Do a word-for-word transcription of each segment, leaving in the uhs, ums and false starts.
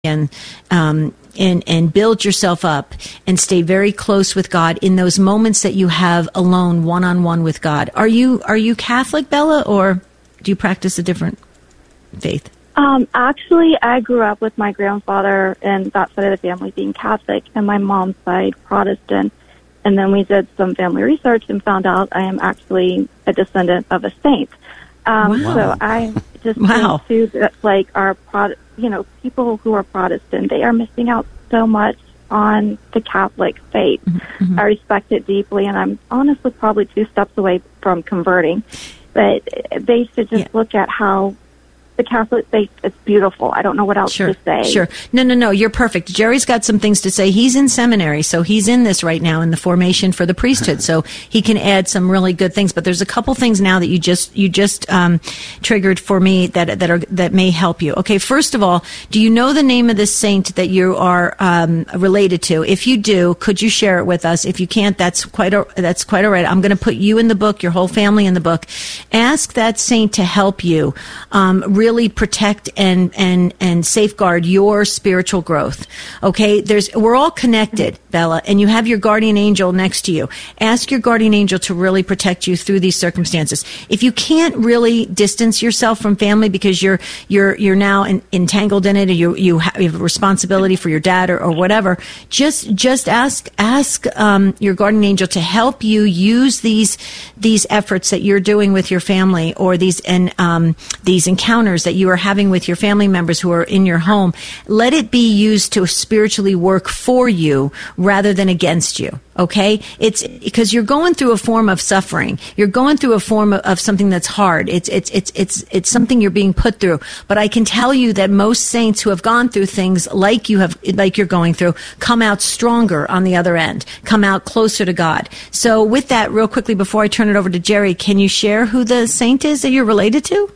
and um, and and build yourself up and stay very close with God in those moments that you have alone, one on one with God. Are you are you Catholic, Bella, or do you practice a different faith? Um, actually, I grew up with my grandfather and that side of the family being Catholic, and my mom's side Protestant. And then we did some family research and found out I am actually a descendant of a saint. Um, Wow. So I just Wow. think too that like our Prot- you know, people who are Protestant, they are missing out so much on the Catholic faith. Mm-hmm. I respect it deeply, and I'm honestly probably two steps away from converting. But they should just Yeah. look at how the Catholic faith is beautiful. I don't know what else Sure, to say. sure. No, no, no, you're perfect. Jerry's got some things to say. He's in seminary, so he's in this right now in the formation for the priesthood, so he can add some really good things. But there's a couple things now that you just you just um, triggered for me that that are that may help you. Okay, first of all, do you know the name of the saint that you are um, related to? If you do, could you share it with us? If you can't, that's quite a, that's quite all right. I'm going to put you in the book, your whole family in the book. Ask that saint to help you um, really protect and and and safeguard your spiritual growth. Okay, there's we're all connected, Bella, and you have your guardian angel next to you. Ask your guardian angel to really protect you through these circumstances. If you can't really distance yourself from family because you're you're you're now in, entangled in it, or you you have, you have a responsibility for your dad or, or whatever, just just ask ask um, your guardian angel to help you use these these efforts that you're doing with your family, or these and um, these encounters that you are having with your family members who are in your home. Let it be used to spiritually work for you rather than against you. Okay? It's because you're going through a form of suffering. You're going through a form of, of something that's hard. It's, it's, it's, it's, it's something you're being put through. But I can tell you that most saints who have gone through things like you have, like you're going through, come out stronger on the other end, come out closer to God. So with that, real quickly, before I turn it over to Jerry, can you share who the saint is that you're related to?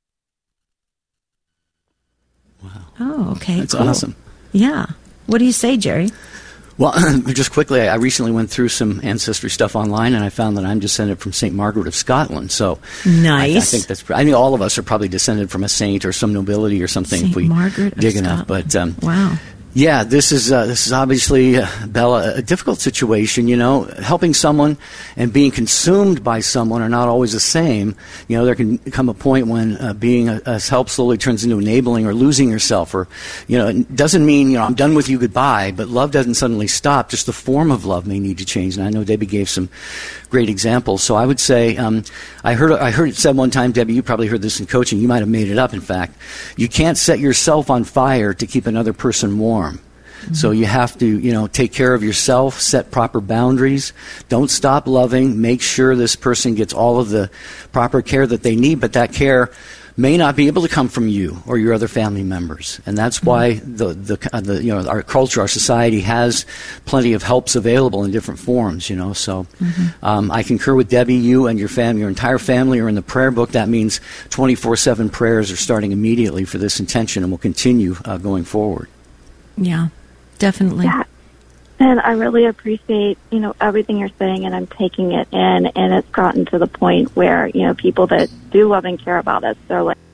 Oh, okay. That's cool. awesome. Yeah. What do you say, Jerry? Well, just quickly, I recently went through some ancestry stuff online, and I found that I'm descended from Saint Margaret of Scotland. So nice. I, I think that's. I mean, all of us are probably descended from a saint or some nobility or something Saint if we Margaret dig of enough. Scotland. But um, wow. Yeah, this is uh, this is obviously, uh, Bella, a difficult situation. You know, helping someone and being consumed by someone are not always the same. You know, there can come a point when uh, being a, a help slowly turns into enabling or losing yourself, or, you know, it doesn't mean, you know, I'm done with you, goodbye, but love doesn't suddenly stop. Just the form of love may need to change. And I know Debbie gave some great examples. So I would say, um, I heard I heard it said one time, Debbie, you probably heard this in coaching. You might have made it up, in fact. You can't set yourself on fire to keep another person warm. Mm-hmm. So you have to, you know, take care of yourself, set proper boundaries. Don't stop loving. Make sure this person gets all of the proper care that they need, but that care may not be able to come from you or your other family members. And that's why the, the, uh, the you know, our culture, our society has plenty of helps available in different forms, you know. So mm-hmm. um, I concur with Debbie. You and your family, your entire family are in the prayer book. That means twenty-four seven prayers are starting immediately for this intention and will continue uh, going forward. Yeah, definitely. Yeah. And I really appreciate, you know, everything you're saying, and I'm taking it in, and it's gotten to the point where, you know, people that do love and care about us, they're like,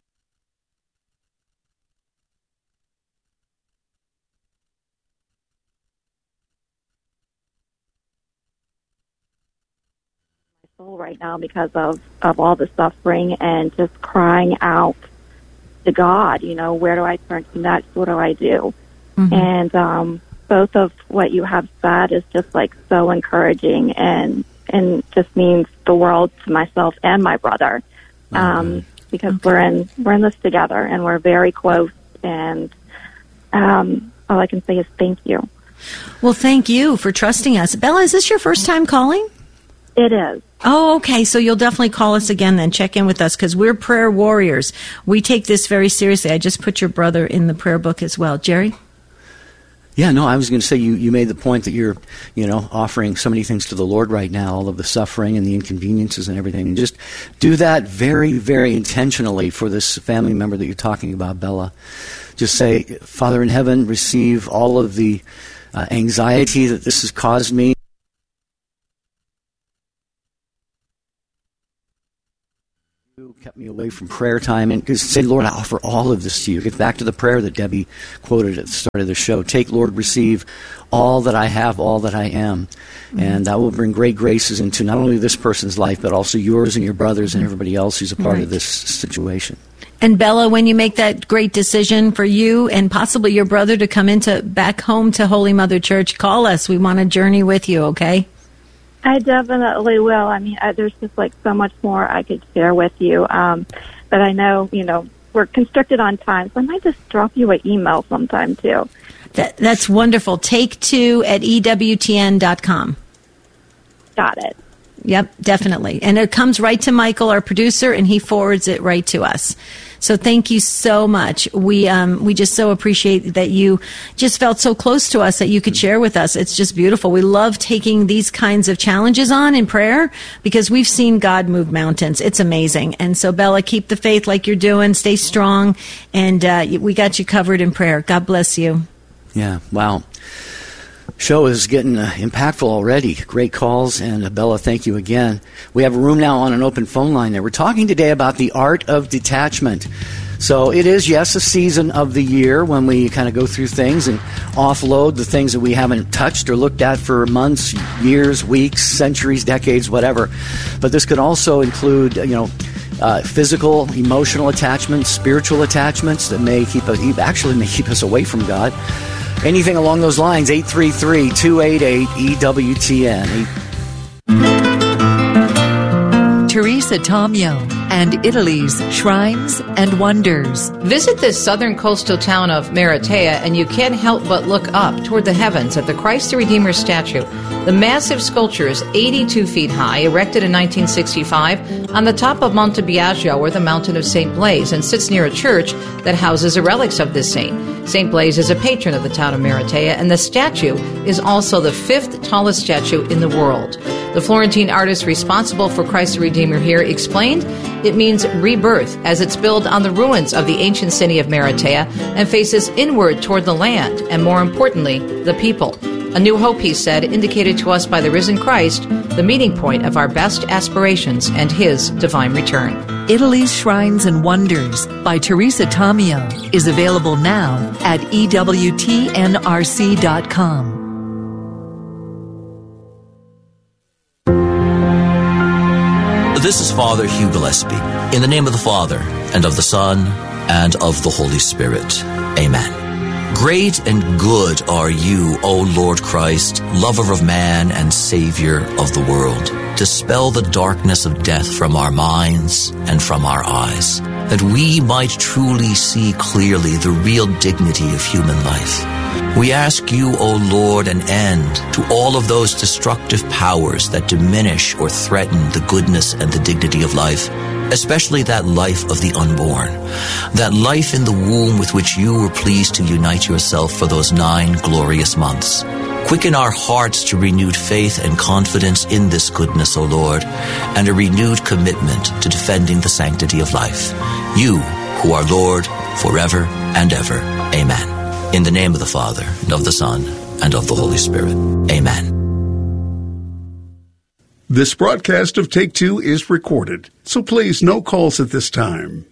my soul right now because of, of all the suffering and just crying out to God, you know, where do I turn to next? What do I do? Mm-hmm. And, um, both of what you have said is just like so encouraging, and and just means the world to myself and my brother, um, okay. because okay. we're in we're in this together, and we're very close. And um, all I can say is thank you. Well, thank you for trusting us, Bella. Is this your first time calling? It is. Oh, okay. So you'll definitely call us again then. Check in with us because we're prayer warriors. We take this very seriously. I just put your brother in the prayer book as well, Jerry. Yeah, no, I was going to say you, you made the point that you're, you know, offering so many things to the Lord right now, all of the suffering and the inconveniences and everything. And just do that very, very intentionally for this family member that you're talking about, Bella. Just say, Father in heaven, receive all of the uh, anxiety that this has caused me. kept me away from prayer time, and just say, Lord, I offer all of this to you. Get back to the prayer that Debbie quoted at the start of the show. Take, Lord, receive all that I have, all that I am. Mm-hmm. And that will bring great graces into not only this person's life, but also yours and your brothers and everybody else who's a part right. of this situation. And Bella, when you make that great decision for you and possibly your brother to come into back home to Holy Mother Church, call us. We want to journey with you, okay? I definitely will. I mean, I, there's just like so much more I could share with you. Um, but I know, you know, we're constricted on time, so I might just drop you an email sometime too. That, that's wonderful. Take two at E W T N dot com. Got it. Yep, definitely. And it comes right to Michael, our producer, and he forwards it right to us. So thank you so much. We um, we just so appreciate that you just felt so close to us that you could share with us. It's just beautiful. We love taking these kinds of challenges on in prayer because we've seen God move mountains. It's amazing. And so, Bella, keep the faith like you're doing. Stay strong. And uh, we got you covered in prayer. God bless you. Yeah, wow. Show is getting uh, impactful already. Great calls, and uh, Bella, thank you again. We have a room now on an open phone line there. We're talking today about the art of detachment. So it is, yes, a season of the year when we kind of go through things and offload the things that we haven't touched or looked at for months, years, weeks, centuries, decades, whatever. But this could also include, you know, Uh, physical, emotional attachments, spiritual attachments that may keep us, actually may keep us away from God. Anything along those lines, eight three three, two eight eight, E W T N. Teresa Tomeo and Italy's Shrines and Wonders. Visit this southern coastal town of Maratea, and you can't help but look up toward the heavens at the Christ the Redeemer statue. The massive sculpture is eighty-two feet high, erected in nineteen sixty-five on the top of Monte Biagio, or the mountain of Saint Blaise, and sits near a church that houses the relics of this saint. Saint Blaise is a patron of the town of Maratea, and the statue is also the fifth tallest statue in the world. The Florentine artist responsible for Christ the Redeemer here explained it means rebirth, as it's built on the ruins of the ancient city of Maratea and faces inward toward the land and, more importantly, the people. A new hope, he said, indicated to us by the risen Christ, the meeting point of our best aspirations and his divine return. Italy's Shrines and Wonders by Teresa Tomeo is available now at E W T N R C dot com. This is Father Hugh Gillespie. In the name of the Father, and of the Son, and of the Holy Spirit. Amen. Great and good are you, O Lord Christ, lover of man and Savior of the world. Dispel the darkness of death from our minds and from our eyes, that we might truly see clearly the real dignity of human life. We ask you, O Lord, an end to all of those destructive powers that diminish or threaten the goodness and the dignity of life, especially that life of the unborn, that life in the womb with which you were pleased to unite yourself for those nine glorious months. Quicken our hearts to renewed faith and confidence in this goodness, O Lord, and a renewed commitment to defending the sanctity of life. You, who are Lord forever and ever. Amen. In the name of the Father, and of the Son, and of the Holy Spirit. Amen. This broadcast of Take Two is recorded, so please, no calls at this time.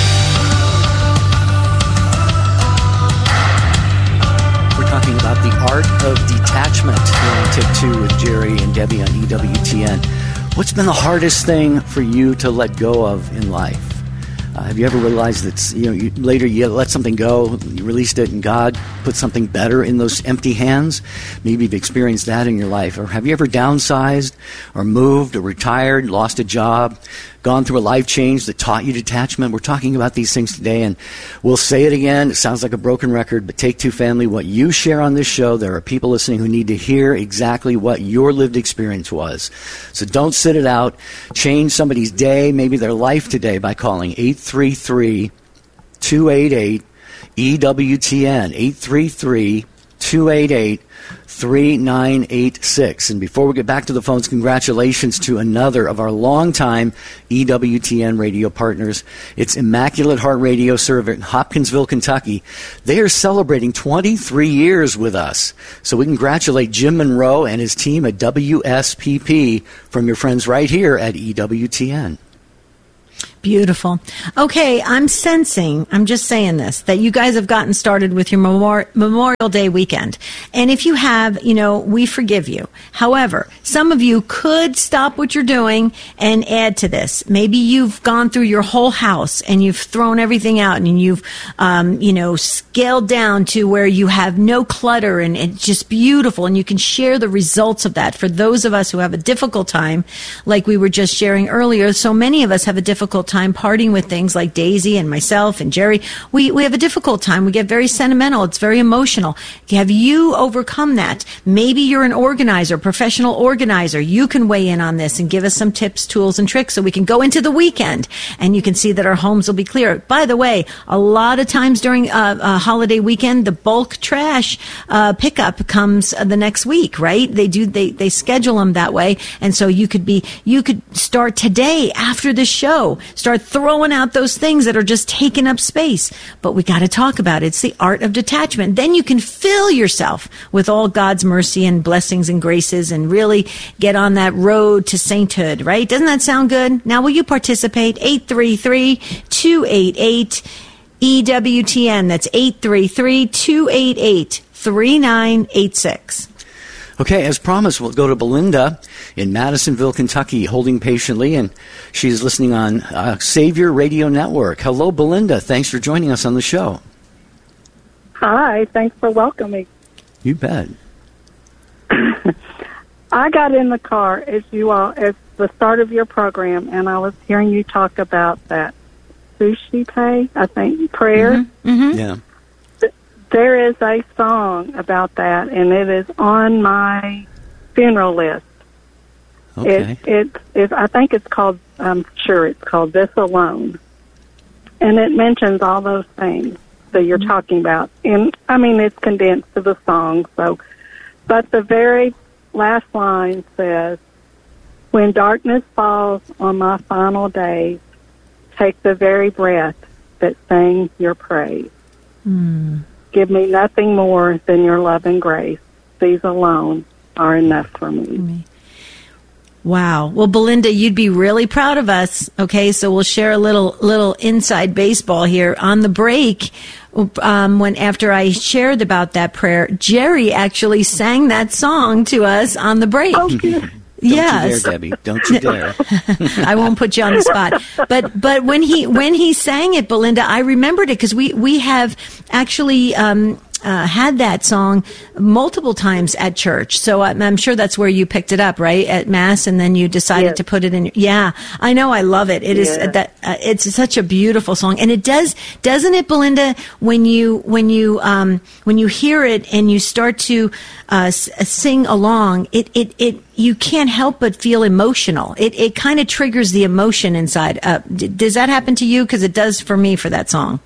We're talking about the art of detachment here on Take Two with Jerry and Debbie on E W T N. What's been the hardest thing for you to let go of in life? Uh, have you ever realized that, you know, you, later you let something go, you released it, and God put something better in those empty hands? Maybe you've experienced that in your life. Or have you ever downsized or moved or retired, lost a job, gone through a life change that taught you detachment? We're talking about these things today, and we'll say it again. It sounds like a broken record, but Take Two family, what you share on this show, there are people listening who need to hear exactly what your lived experience was. So don't sit it out. Change somebody's day, maybe their life today, by calling eight three three, two eight eight, E W T N, eight three three, two eight eight, three nine eight six. And before we get back to the phones, congratulations to another of our longtime E W T N radio partners. It's Immaculate Heart Radio, served in Hopkinsville, Kentucky. They are celebrating twenty-three years with us. So we congratulate Jim Monroe and his team at W S P P from your friends right here at E W T N. Beautiful. Okay, I'm sensing, I'm just saying this, that you guys have gotten started with your Memorial, Memorial Day weekend. And if you have, you know, we forgive you. However, some of you could stop what you're doing and add to this. Maybe you've gone through your whole house and you've thrown everything out and you've, um, you know, scaled down to where you have no clutter and it's just beautiful. And you can share the results of that. For those of us who have a difficult time, like we were just sharing earlier, so many of us have a difficult time parting with things like Daisy and myself and Jerry. We, we have a difficult time. We get very sentimental. It's very emotional. Have you overcome that? Maybe you're an organizer, professional organizer. You can weigh in on this and give us some tips, tools, and tricks so we can go into the weekend and you can see that our homes will be clear. By the way, a lot of times during a, a holiday weekend, the bulk trash uh, pickup comes uh, the next week, right? They do, they, they schedule them that way. And so you could be, you could start today after the show. Start throwing out those things that are just taking up space. But we got to talk about it. It's the art of detachment. Then you can fill yourself with all God's mercy and blessings and graces and really get on that road to sainthood, right? Doesn't that sound good? Now, will you participate? eight three three, two eight eight, E W T N. That's eight three three, two eight eight, three nine eight six. Okay, as promised, we'll go to Belinda in Madisonville, Kentucky, holding patiently, and she's listening on uh, Savior Radio Network. Hello, Belinda. Thanks for joining us on the show. Hi, thanks for welcoming. You bet. I got in the car as you all as the start of your program, and I was hearing you talk about that sushi pay, I think, prayer. Mm-hmm. Mm-hmm. Yeah. There is a song about that, and it is on my funeral list. Okay. It, it, it, I think it's called, I'm sure it's called This Alone. And it mentions all those things that you're mm-hmm. talking about. And, I mean, it's condensed to the song. So, but the very last line says, when darkness falls on my final days, take the very breath that sang your praise. Mm. Give me nothing more than your love and grace. These alone are enough for me. Wow. Well, Belinda, you'd be really proud of us. Okay, so we'll share a little little inside baseball here. On the break, um, when after I shared about that prayer, Jerry actually sang that song to us on the break. Oh, good. Don't yes. you dare, Debbie. Don't you dare. I won't put you on the spot. But but when he when he sang it, Belinda, I remembered it because we, we have actually um, uh, had that song multiple times at church. So I'm, I'm sure that's where you picked it up, right, at Mass, and then you decided yes. to put it in. Yeah, I know. I love it. It yes. is that uh, it's such a beautiful song, and it does doesn't it, Belinda? When you when you um, when you hear it and you start to uh, s- sing along, it it it. you can't help but feel emotional. It it kind of triggers the emotion inside. Uh, d- does that happen to you? Because it does for me for that song.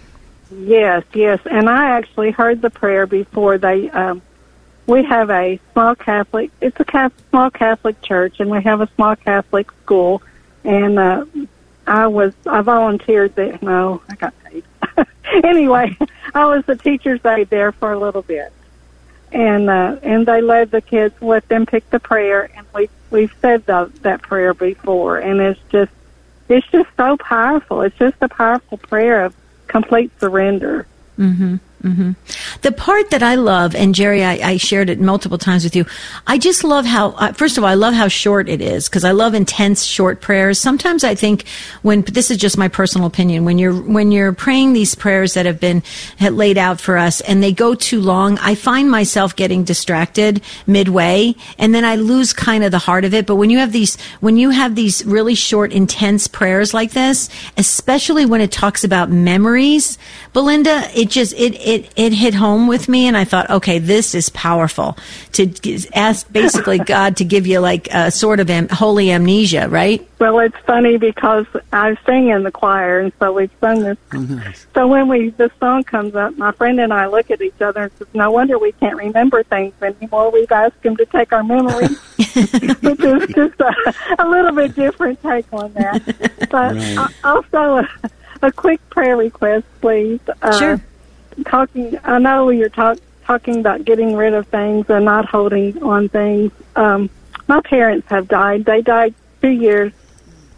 Yes, yes. And I actually heard the prayer before they, um, we have a small Catholic, it's a Catholic, small Catholic church, and we have a small Catholic school. And uh, I was, I volunteered there. No, I got paid. Anyway, I was the teacher's aide there for a little bit. And uh, and they led the kids, let them pick the prayer, and we we've said the, that prayer before, and it's just it's just so powerful. It's just a powerful prayer of complete surrender. Mm-hmm. Mm-hmm. The part that I love, and Jerry, I, I shared it multiple times with you. I just love how, uh, first of all, I love how short it is because I love intense, short prayers. Sometimes I think when this is just my personal opinion, when you're when you're praying these prayers that have been had laid out for us, and they go too long, I find myself getting distracted midway, and then I lose kind of the heart of it. But when you have these, when you have these really short, intense prayers like this, especially when it talks about memories, Belinda, it just it. it It, it hit home with me, and I thought, okay, this is powerful. To ask basically God to give you like a sort of am, holy amnesia, right? Well, it's funny because I sing in the choir, and so we've sung this. Oh, nice. So when we this song comes up, my friend and I look at each other and says, no wonder we can't remember things anymore. We've asked him to take our memories, which is just a, a little bit different take on that. But right. uh, also a, a quick prayer request, please. Uh, sure. Talking, I know you're talk, talking about getting rid of things and not holding on things. Um, my parents have died. They died two years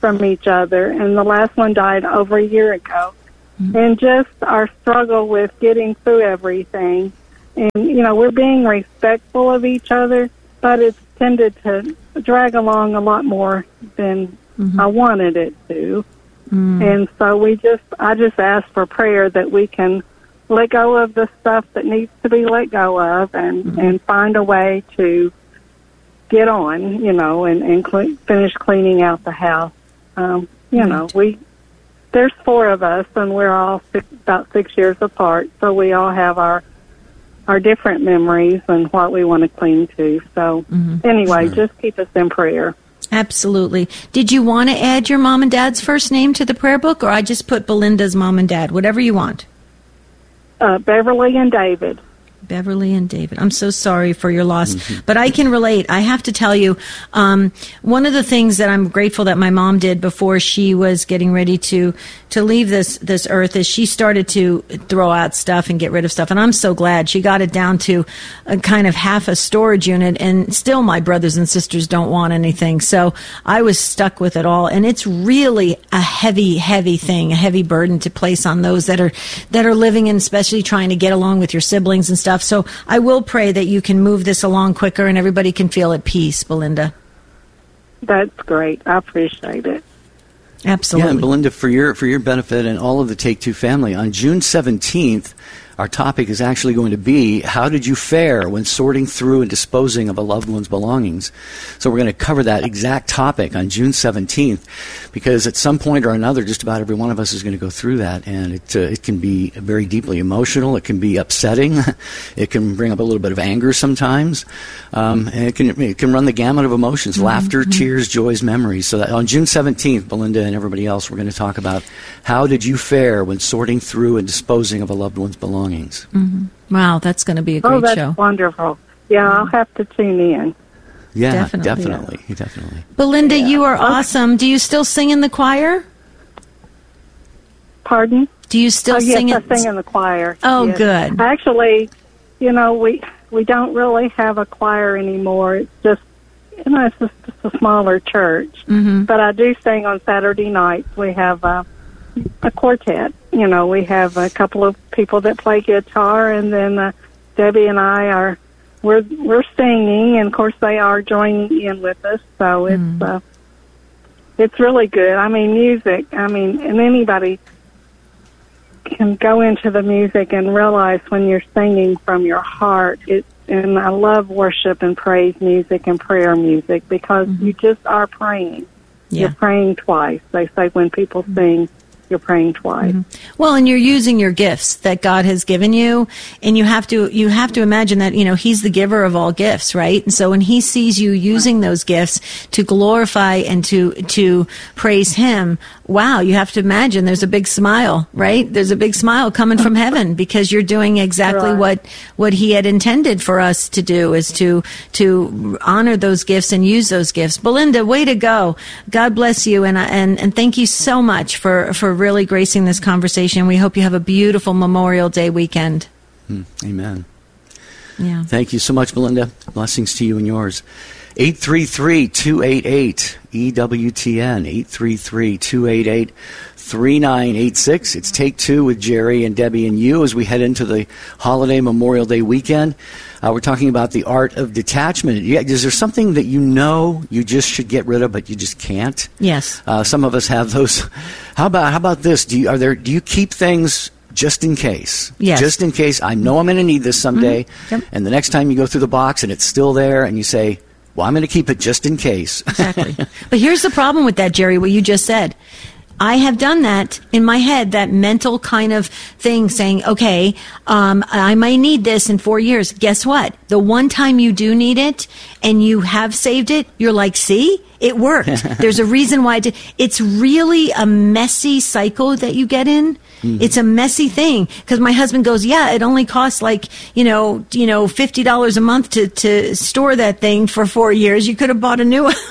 from each other, and the last one died over a year ago. Mm-hmm. And just our struggle with getting through everything. And, you know, we're being respectful of each other, but it's tended to drag along a lot more than mm-hmm. I wanted it to. Mm. And so we just, I just ask for prayer that we can let go of the stuff that needs to be let go of and, mm-hmm. and find a way to get on, you know, and, and cl- finish cleaning out the house. Um, you right. know, we, there's four of us and we're all six, about six years apart. So we all have our, our different memories and what we want to cling to. So mm-hmm. anyway, sure. just keep us in prayer. Absolutely. Did you want to add your mom and dad's first name to the prayer book, or I just put Belinda's mom and dad? Whatever you want. Uh, Beverly and David. Beverly and David. I'm so sorry for your loss, mm-hmm. but I can relate. I have to tell you, um, one of the things that I'm grateful that my mom did before she was getting ready to to leave this this earth is she started to throw out stuff and get rid of stuff, and I'm so glad she got it down to a kind of half a storage unit, and still my brothers and sisters don't want anything, so I was stuck with it all, and it's really a heavy, heavy thing, a heavy burden to place on those that are that are living and especially trying to get along with your siblings and stuff. So I will pray that you can move this along quicker and everybody can feel at peace, Belinda. That's great. I appreciate it. Absolutely. Yeah, and Belinda, for your for your benefit and all of the Take Two family, on June seventeenth, our topic is actually going to be, how did you fare when sorting through and disposing of a loved one's belongings? So we're going to cover that exact topic on June seventeenth, because at some point or another, just about every one of us is going to go through that, and it uh, it can be very deeply emotional. It can be upsetting. It can bring up a little bit of anger sometimes. Um, and it can it can run the gamut of emotions, mm-hmm. laughter, mm-hmm. tears, joys, memories. So that on June seventeenth, Belinda and everybody else, we're going to talk about how did you fare when sorting through and disposing of a loved one's belongings. Mm-hmm. Wow, that's going to be a great oh, that's show. Wonderful. Yeah, I'll have to tune in. Yeah, definitely. Definitely. Yeah. definitely. Belinda, yeah. you are okay. awesome. Do you still sing in the choir? Pardon? Do you still oh, sing? Yes, in... I sing in the choir. Oh, yes. good. Actually, you know, we we don't really have a choir anymore. It's just, you know, it's just, just a smaller church. Mm-hmm. But I do sing on Saturday nights. We have uh, a quartet. You know, we have a couple of people that play guitar, and then uh, Debbie and I are we're we're singing, and of course they are joining in with us. So it's mm. uh, it's really good. I mean, music. I mean, and anybody can go into the music and realize when you're singing from your heart. It and I love worship and praise music and prayer music because mm-hmm. you just are praying. Yeah. You're praying twice. They say when people mm-hmm. sing, you're praying twice. Mm-hmm. Well, and you're using your gifts that God has given you, and you have to you have to imagine that, you know, He's the giver of all gifts, right? And so when He sees you using those gifts to glorify and to to praise Him, wow, you have to imagine there's a big smile, right? There's a big smile coming from heaven because you're doing exactly right. what what He had intended for us to do, is to to honor those gifts and use those gifts. Belinda, way to go! God bless you, and and and thank you so much for for really gracing this conversation. We hope you have a beautiful Memorial Day weekend. Mm, amen. Yeah. Thank you so much, Belinda. Blessings to you and yours. eight three three, two eight eight, E W T N, eight three three, two eight eight, three nine eight six. It's Take Two with Jerry and Debbie and you as we head into the holiday Memorial Day weekend. Uh, we're talking about the art of detachment. Yeah, is there something that you know you just should get rid of, but you just can't? Yes. Uh, some of us have those. How about how about this? Do you are there? Do you keep things just in case? Yes. Just in case. I know I'm going to need this someday. Mm-hmm. Yep. And the next time you go through the box and it's still there, and you say, "Well, I'm going to keep it just in case." Exactly. But here's the problem with that, Jerry. What you just said. I have done that in my head, that mental kind of thing saying, okay, um, I might need this in four years. Guess what? The one time you do need it and you have saved it, you're like, see, it worked. There's a reason why. It did. It's really a messy cycle that you get in. Mm-hmm. It's a messy thing because my husband goes, yeah, it only costs like, you know, you know, fifty dollars a month to, to store that thing for four years. You could have bought a new one.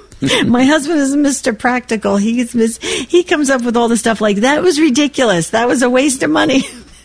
My husband is Mister Practical. He's he comes up with all the stuff like that was ridiculous. That was a waste of money.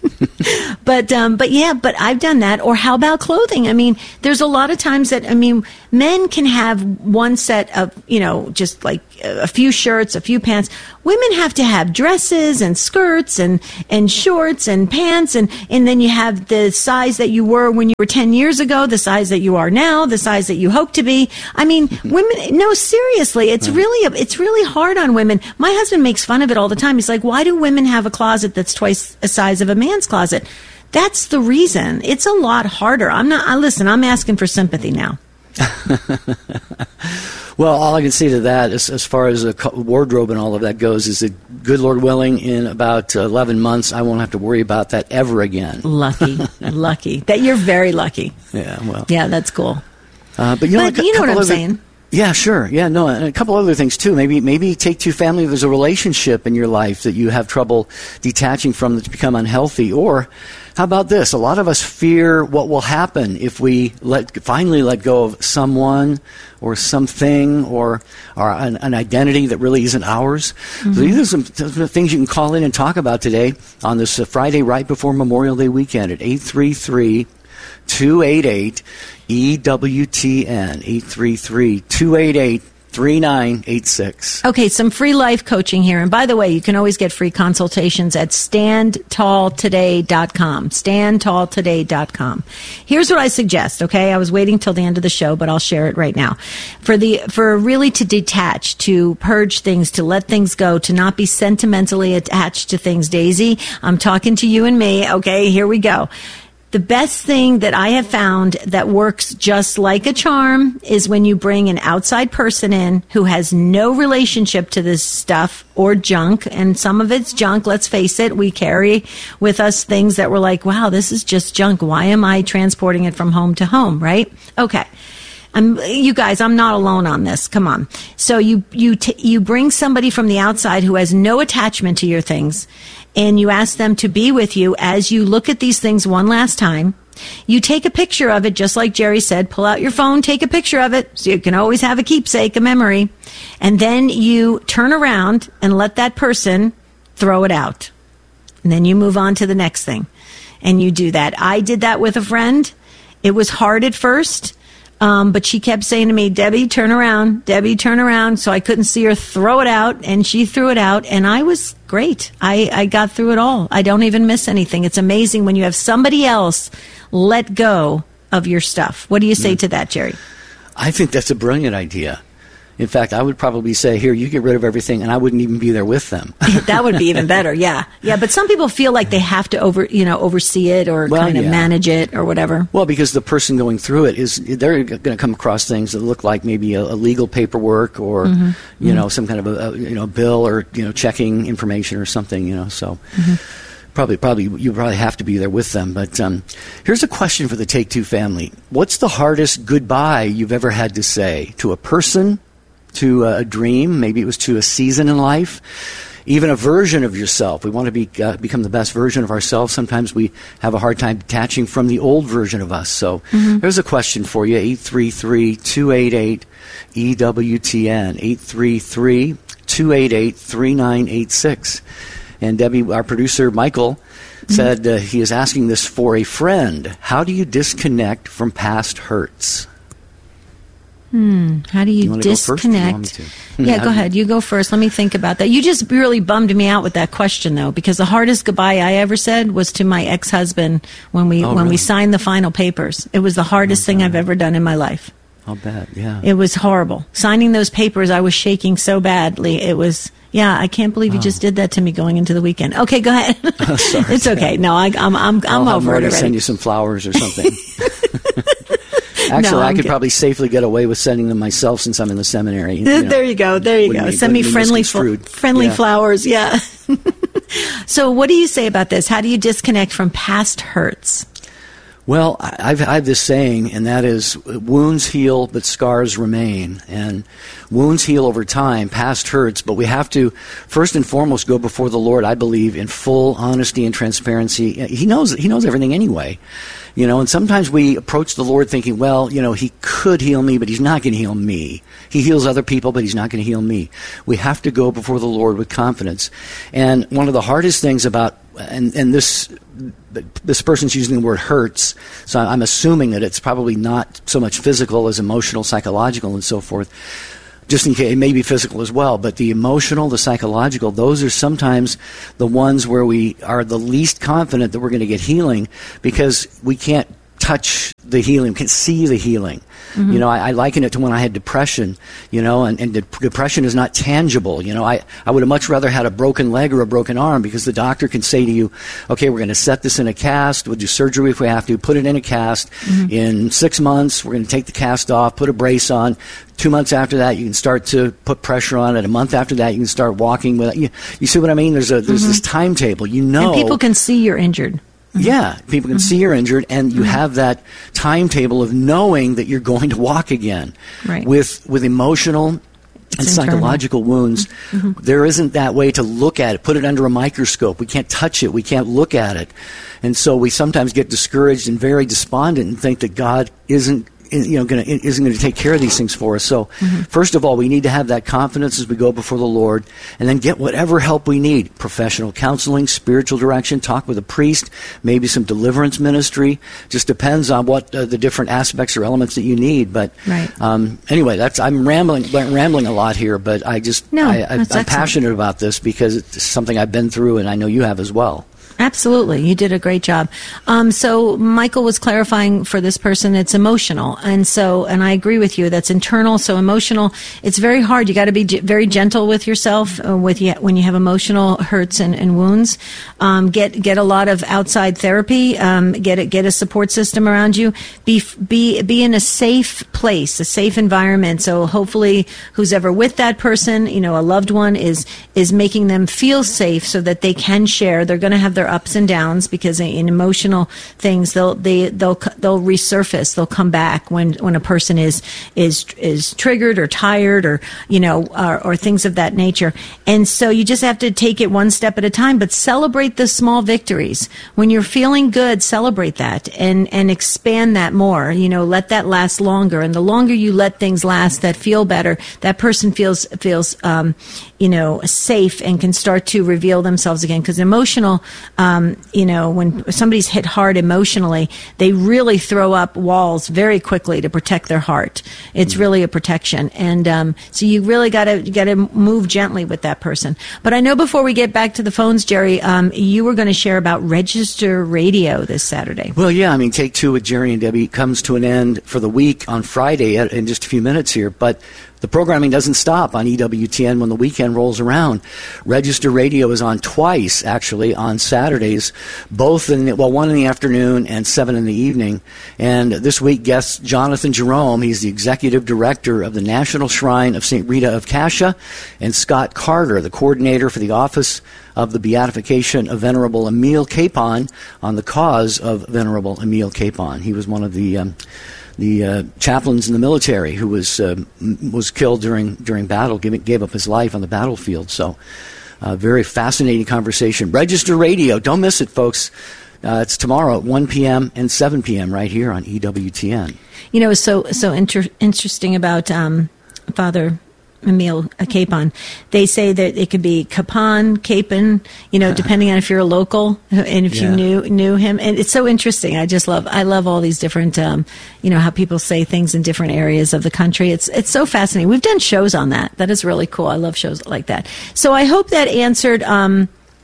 but um, but yeah, but I've done that. Or how about clothing? I mean, there's a lot of times that I mean, men can have one set of, you know, just like a few shirts, a few pants. Women have to have dresses and skirts and, and shorts and pants. And, and then you have the size that you were when you were ten years ago, the size that you are now, the size that you hope to be. I mean, women, no, seriously, it's really, it's really hard on women. My husband makes fun of it all the time. He's like, why do women have a closet that's twice the size of a man's closet? That's the reason. It's a lot harder. I'm not, I listen, I'm asking for sympathy now. Well, all I can say to that, as, as far as a wardrobe and all of that goes, is that, good Lord willing, in about eleven months, I won't have to worry about that ever again. Lucky, lucky. That you're very lucky. Yeah, well. Yeah, that's cool. Uh, but you know, but a, you know what I'm other, saying. Yeah, sure. Yeah, no, and a couple other things too. Maybe, maybe take two family. There's a relationship in your life that you have trouble detaching from that's become unhealthy. Or, how about this? A lot of us fear what will happen if we let finally let go of someone or something or, or an, an identity that really isn't ours. Mm-hmm. So these are some, some things you can call in and talk about today on this uh, Friday right before Memorial Day weekend at eight three three, two eight eight, E W T N, eight three three, two eight eight, three nine eight six. Okay, some free life coaching here. And by the way, you can always get free consultations at stand tall today dot com. stand tall today dot com. Here's what I suggest, okay? I was waiting till the end of the show, but I'll share it right now. For the for really to detach, to purge things, to let things go, to not be sentimentally attached to things, Daisy, I'm talking to you and me, okay? Here we go. The best thing that I have found that works just like a charm is when you bring an outside person in who has no relationship to this stuff or junk. And some of it's junk, let's face it. We carry with us things that we're like, wow, this is just junk. Why am I transporting it from home to home, right? Okay. I'm, you guys, I'm not alone on this. Come on. So you you t- you bring somebody from the outside who has no attachment to your things, and you ask them to be with you as you look at these things one last time. You take a picture of it, just like Jerry said. Pull out your phone, take a picture of it, so you can always have a keepsake, a memory. And then you turn around and let that person throw it out. And then you move on to the next thing. And you do that. I did that with a friend. It was hard at first. Um, but she kept saying to me, Debbie, turn around, Debbie, turn around. So I couldn't see her throw it out, and she threw it out, and I was great. I, I got through it all. I don't even miss anything. It's amazing when you have somebody else let go of your stuff. What do you say mm. to that, Jerry? I think that's a brilliant idea. In fact, I would probably say, here, you get rid of everything, and I wouldn't even be there with them. That would be even better, yeah. Yeah, but some people feel like they have to over, you know, oversee it or well, kind of yeah. manage it or whatever. Well, because the person going through it, is they're going to come across things that look like maybe a, a legal paperwork or, mm-hmm. you mm-hmm. know, some kind of a, a you know bill or, you know, checking information or something, you know, so... Mm-hmm. Probably, probably, you probably have to be there with them. But um, here's a question for the Take Two family. What's the hardest goodbye you've ever had to say to a person, to a dream? Maybe it was to a season in life, even a version of yourself. We want to be uh, become the best version of ourselves. Sometimes we have a hard time detaching from the old version of us. So mm-hmm. there's a question for you, eight three three, two eight eight, E W T N, eight three three, two eight eight, three nine eight six. And Debbie, our producer, Michael, mm-hmm. said uh, he is asking this for a friend. How do you disconnect from past hurts? Hmm. How do you, you disconnect? Go yeah, go ahead. You go first. Let me think about that. You just really bummed me out with that question, though, because the hardest goodbye I ever said was to my ex-husband when we oh, when really? we signed the final papers. It was the hardest oh, thing I've ever done in my life. I'll bet, yeah. It was horrible. Signing those papers, I was shaking so badly. It was... Yeah, I can't believe you oh. just did that to me going into the weekend. Okay, go ahead. Oh, sorry. It's okay. No, I, I'm I'm I'm I'll over it already. Send you some flowers or something. Actually, no, I could good. probably safely get away with sending them myself since I'm in the seminary. You there, know, there you go. There you go. Be, Send me friendly fl- friendly yeah. flowers. Yeah. So, what do you say about this? How do you disconnect from past hurts? Well, I've, I have this saying, and that is, wounds heal, but scars remain. And wounds heal over time, past hurts, but we have to, first and foremost, go before the Lord, I believe, in full honesty and transparency. He knows, he knows everything anyway. You know, and sometimes we approach the Lord thinking, well, you know, he could heal me, but he's not going to heal me. He heals other people, but he's not going to heal me. We have to go before the Lord with confidence. And one of the hardest things about, and, and this this person's using the word hurts, so I'm assuming that it's probably not so much physical as emotional, psychological, and so forth. just in case, it may be physical as well, but the emotional, the psychological, those are sometimes the ones where we are the least confident that we're going to get healing because we can't touch the healing, can't see the healing. Mm-hmm. You know, I, I liken it to when I had depression, you know, and, and de- depression is not tangible. You know, I, I would have much rather had a broken leg or a broken arm because the doctor can say to you, okay, we're going to set this in a cast, we'll do surgery if we have to, put it in a cast. Mm-hmm. In six months, we're going to take the cast off, put a brace on. Two months after that, you can start to put pressure on it. A month after that, you can start walking with it. You, you see what I mean? There's a there's mm-hmm. this timetable. You know, and people can see you're injured. Mm-hmm. Yeah, people can mm-hmm. see you're injured, and you mm-hmm. have that timetable of knowing that you're going to walk again. Right. With with emotional and it's psychological internal. wounds, mm-hmm. there isn't that way to look at it, put it under a microscope. We can't touch it. We can't look at it. And so we sometimes get discouraged and very despondent and think that God isn't you know, gonna, isn't going to take care of these things for us. So, mm-hmm. first of all, we need to have that confidence as we go before the Lord, and then get whatever help we need. Professional counseling, spiritual direction, talk with a priest, maybe some deliverance ministry. Just depends on what uh, the different aspects or elements that you need. But right. um, anyway, that's I'm rambling rambling a lot here, but I just no, I, I, I'm excellent. passionate about this because it's something I've been through, and I know you have as well. Absolutely. You did a great job. Um, so Michael was clarifying for this person it's emotional. And so, and I agree with you, that's internal. So emotional, it's very hard. You got to be g- very gentle with yourself uh, with you, when you have emotional hurts and, and wounds. Um, get, get a lot of outside therapy. Um, get a, get a support system around you. Be, be, be in a safe place, a safe environment. So hopefully who's ever with that person, you know, a loved one is, is making them feel safe so that they can share. They're going to have their ups and downs because in emotional things they'll they they'll they'll resurface, they'll come back when when a person is is is triggered or tired or you know or, or things of that nature. And so you just have to take it one step at a time, but celebrate the small victories. When you're feeling good, celebrate that and and expand that more. You know, let that last longer, and the longer you let things last that feel better, that person feels feels um, you know safe and can start to reveal themselves again. Because emotional Um, you know, when somebody's hit hard emotionally, they really throw up walls very quickly to protect their heart. It's really a protection, and um, so you really got to got to move gently with that person. But I know before we get back to the phones, Jerry, um, you were going to share about Register Radio this Saturday. Well, yeah, I mean, Take Two with Jerry and Debbie comes to an end for the week on Friday in just a few minutes here, but the programming doesn't stop on E W T N when the weekend rolls around. Register Radio is on twice, actually, on Saturdays, both in the, well, one in the afternoon and seven in the evening. And this week, guests Jonathan Jerome, he's the executive director of the National Shrine of Saint Rita of Cascia, and Scott Carter, the coordinator for the Office of the Beatification of Venerable Emile Capon on the cause of Venerable Emile Capon. He was one of the um, the uh, chaplains in the military who was uh, was killed during during battle, gave, gave up his life on the battlefield. So, uh, very fascinating conversation. Register Radio, don't miss it, folks. Uh, it's tomorrow at one p.m. and seven p.m. right here on E W T N. You know, it's so so inter- interesting about um, Father Emile Capon. They say that it could be Capon, Capon, you know, depending on if you're a local and if yeah. you knew knew him. And it's so interesting. I just love I love all these different, um, you know, how people say things in different areas of the country. It's it's so fascinating. We've done shows on that. That is really cool. I love shows like that. So I hope that answered. Um,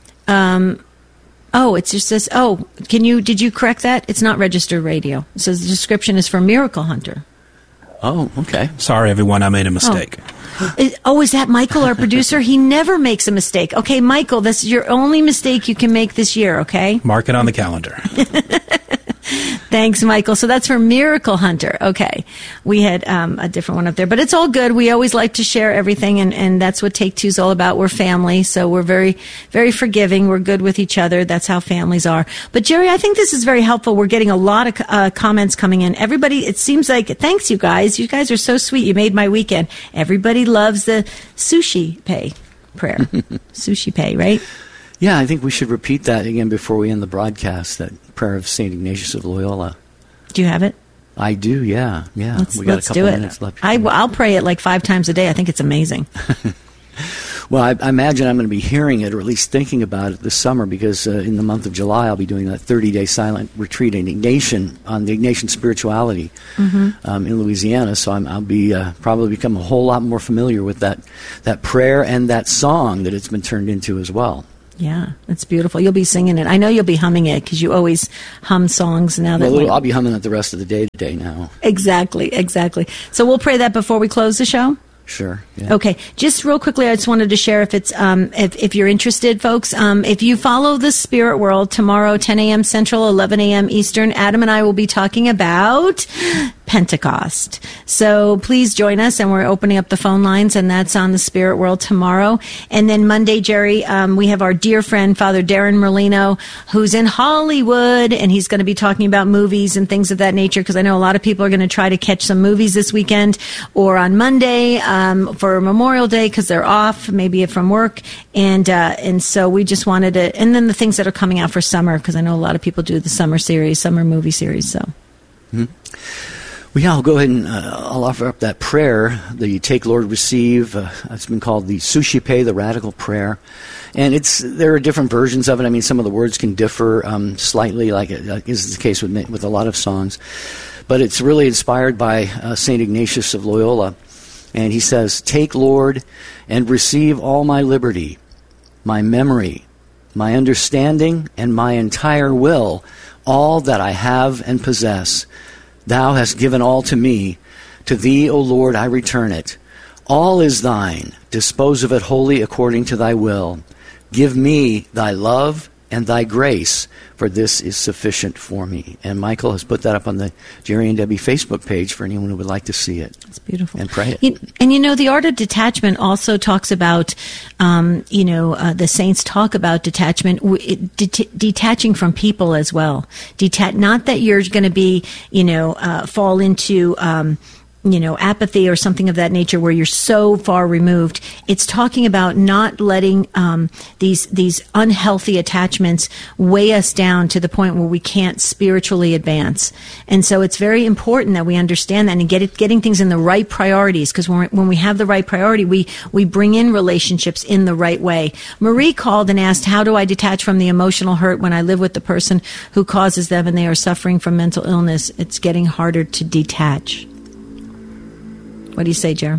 um, oh, it's just this. Oh, can you did you correct that? It's not Registered Radio. It says the description is for Miracle Hunter. Oh, okay. Sorry, everyone. I made a mistake. Oh. Oh, is that Michael, our producer? He never makes a mistake. Okay, Michael, this is your only mistake you can make this year, okay? Mark it on the calendar. Thanks, Michael. So that's for Miracle Hunter. Okay. We had um, a different one up there. But it's all good. We always like to share everything, and, and that's what Take Two's all about. We're family, so we're very, very forgiving. We're good with each other. That's how families are. But, Jerry, I think this is very helpful. We're getting a lot of uh, comments coming in. Everybody, it seems like, thanks, you guys. You guys are so sweet. You made my weekend. Everybody loves the sushi pay prayer. Sushi pay, right? Yeah, I think we should repeat that again before we end the broadcast, that prayer of Saint Ignatius of Loyola. Do you have it? I do, yeah. yeah. Let's, we got let's a couple do it. minutes left. I, I'll pray it like five times a day. I think it's amazing. Well, I, I imagine I'm going to be hearing it, or at least thinking about it this summer, because uh, in the month of July I'll be doing that thirty-day silent retreat in Ignatian, on the Ignatian spirituality mm-hmm. um, in Louisiana. So I'm, I'll be uh, probably become a whole lot more familiar with that that prayer and that song that it's been turned into as well. Yeah, it's beautiful. You'll be singing it. I know you'll be humming it because you always hum songs now. That well, like, I'll be humming it the rest of the day today now. Exactly, exactly. So we'll pray that before we close the show. Sure. Yeah. Okay. Just real quickly, I just wanted to share if it's um, if if you're interested, folks. Um, if you follow the Spirit World tomorrow, ten a.m. Central, eleven a.m. Eastern, Adam and I will be talking about Pentecost. So please join us, and we're opening up the phone lines, and that's on the Spirit World tomorrow. And then Monday, Jerry, um, we have our dear friend Father Darren Merlino, who's in Hollywood, and he's going to be talking about movies and things of that nature. Because I know a lot of people are going to try to catch some movies this weekend or on Monday. Um, for Memorial Day because they're off, maybe from work, and uh, and so we just wanted to, and then the things that are coming out for summer, because I know a lot of people do the summer series, summer movie series. So, mm-hmm. well, yeah, I'll go ahead and uh, I'll offer up that prayer, the Take, Lord, Receive. Uh, it's been called the Suscipe, the Radical Prayer, and it's there are different versions of it. I mean, some of the words can differ um, slightly, like it is the case with with a lot of songs, but it's really inspired by uh, Saint Ignatius of Loyola. And he says, "Take, Lord, and receive all my liberty, my memory, my understanding, and my entire will, all that I have and possess. Thou hast given all to me. To thee, O Lord, I return it. All is thine. Dispose of it wholly according to thy will. Give me thy love and thy grace, for this is sufficient for me." And Michael has put that up on the Jerry and Debbie Facebook page for anyone who would like to see it. It's beautiful. And pray it. You, and you know, the Art of Detachment also talks about, um, you know, uh, the saints talk about detachment, it, det- detaching from people as well. Deta- not that you're going to be, you know, uh, fall into, um, you know, apathy or something of that nature where you're so far removed. It's talking about not letting um, these these unhealthy attachments weigh us down to the point where we can't spiritually advance. And so it's very important that we understand that and get it, getting things in the right priorities, because when, when we have the right priority, we, we bring in relationships in the right way. Marie called and asked, how do I detach from the emotional hurt when I live with the person who causes them and they are suffering from mental illness? It's getting harder to detach. What do you say, Jer?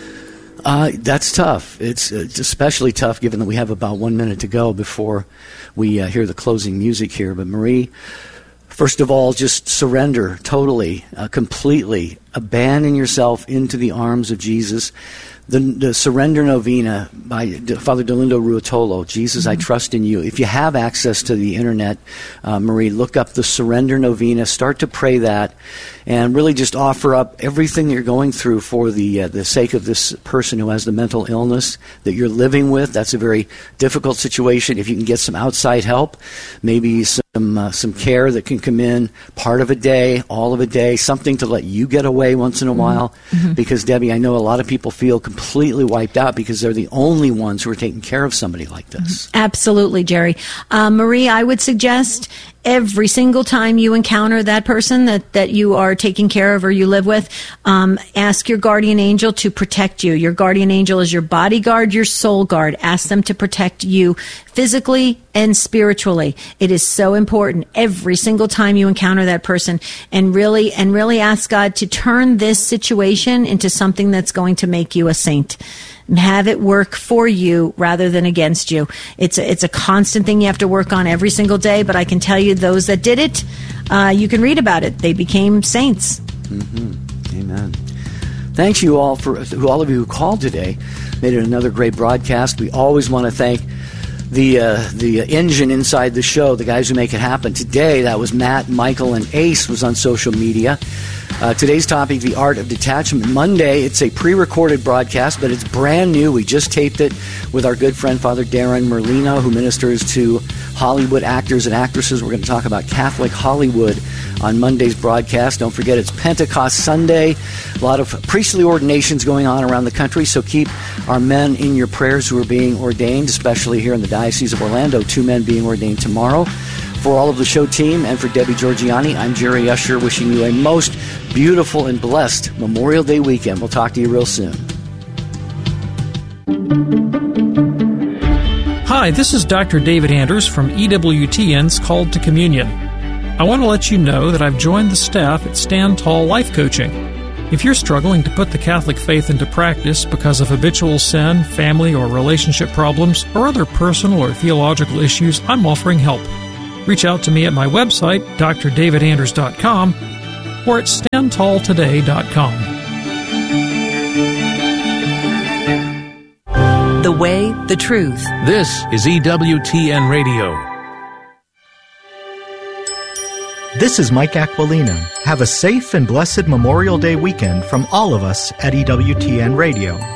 Uh, that's tough. It's, it's especially tough given that we have about one minute to go before we uh, hear the closing music here. But Marie, first of all, just surrender totally, uh, completely. Abandon yourself into the arms of Jesus. The, the Surrender Novena by Father Dolindo Ruotolo, Jesus, mm-hmm. I trust in you. If you have access to the internet, uh, Marie, look up the Surrender Novena, start to pray that, and really just offer up everything you're going through for the uh, the sake of this person who has the mental illness that you're living with. That's a very difficult situation. If you can get some outside help, maybe some uh, some care that can come in part of a day, all of a day, something to let you get away once in a mm-hmm. while. Mm-hmm. Because, Debbie, I know a lot of people feel completely wiped out because they're the only ones who are taking care of somebody like this. Absolutely, Jerry. Uh, Marie, I would suggest every single time you encounter that person that, that you are taking care of or you live with, um, ask your guardian angel to protect you. Your guardian angel is your bodyguard, your soul guard. Ask them to protect you physically and spiritually. It is so important every single time you encounter that person, and really, and really ask God to turn this situation into something that's going to make you a saint. Have it work for you rather than against you. It's a, it's a constant thing you have to work on every single day, but I can tell you those that did it, uh, you can read about it. They became saints. Mm-hmm. Amen. Thanks you all for all of you who called today. Made it another great broadcast. We always want to thank the uh, the engine inside the show, the guys who make it happen. Today, that was Matt, Michael, and Ace was on social media. Uh, today's topic, the art of detachment. Monday, it's a pre-recorded broadcast, but it's brand new. We just taped it with our good friend, Father Darren Merlino, who ministers to Hollywood actors and actresses. We're going to talk about Catholic Hollywood on Monday's broadcast. Don't forget, it's Pentecost Sunday. A lot of priestly ordinations going on around the country, so keep our men in your prayers who are being ordained, especially here in the Diocese of Orlando. Two men being ordained tomorrow. For all of the show team and for Debbie Georgiani, I'm Jerry Usher, wishing you a most beautiful and blessed Memorial Day weekend. We'll talk to you real soon. Hi, this is Doctor David Anders from E W T N's Called to Communion. I want to let you know that I've joined the staff at Stand Tall Life Coaching. If you're struggling to put the Catholic faith into practice because of habitual sin, family or relationship problems, or other personal or theological issues, I'm offering help. Reach out to me at my website, d r david anders dot com, or at stand tall today dot com. The Way, the Truth. This is E W T N Radio. This is Mike Aquilina. Have a safe and blessed Memorial Day weekend from all of us at E W T N Radio.